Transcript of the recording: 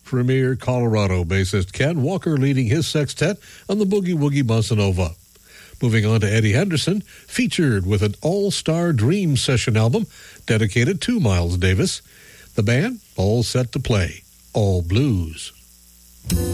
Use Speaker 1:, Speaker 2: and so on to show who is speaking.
Speaker 1: Premier Colorado bassist Ken Walker leading his sextet on the Boogie Woogie Bossa Nova. Moving on to Eddie Henderson, featured with an all-star dream session album dedicated to Miles Davis. The band all set to play all blues.